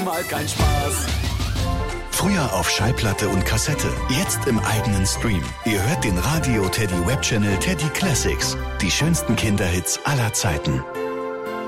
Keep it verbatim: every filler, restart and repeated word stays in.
mal keinen Spaß. Früher auf Schallplatte und Kassette, jetzt im eigenen Stream. Ihr hört den Radio Teddy Webchannel Teddy Classics. Die schönsten Kinderhits aller Zeiten.